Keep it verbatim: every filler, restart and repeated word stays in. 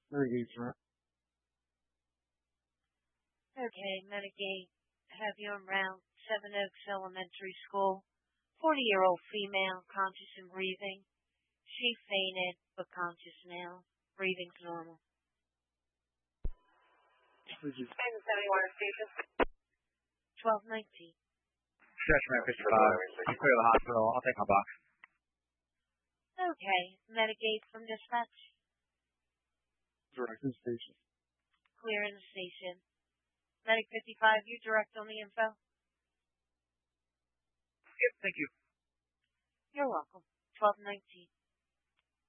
Medicaid, sir. Okay, Medigate. Have you around Seven Oaks Elementary School. forty-year-old female, conscious and breathing. She fainted, but conscious now. Breathing's normal. Please. seventy-one station. twelve nineteen. Stretchman fifty-five. You clear the hospital. I'll take my box. Okay, Medigate from dispatch. Direct in station. Clear in the station. Medic fifty-five, you direct on the info? Yep, thank you. You're welcome. twelve nineteen.